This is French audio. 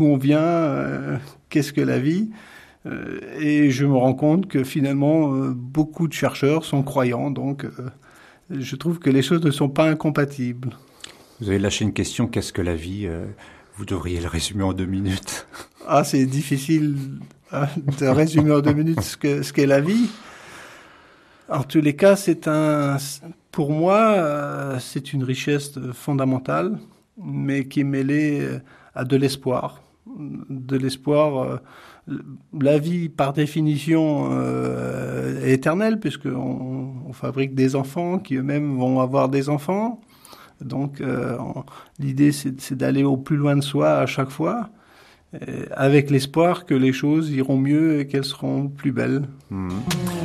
D'où on vient, qu'est-ce que la vie? Et je me rends compte que finalement, beaucoup de chercheurs sont croyants, donc je trouve que les choses ne sont pas incompatibles. Vous avez lâché une question, qu'est-ce que la vie? Vous devriez le résumer en 2 minutes. Ah, c'est difficile de résumer en 2 minutes ce qu'est la vie. En tous les cas, pour moi, c'est une richesse fondamentale, mais qui est mêlée à de l'espoir. De l'espoir, la vie, par définition, est éternelle, puisqu'on fabrique des enfants qui eux-mêmes vont avoir des enfants. Donc, l'idée, c'est d'aller au plus loin de soi à chaque fois, avec l'espoir que les choses iront mieux et qu'elles seront plus belles. Mmh.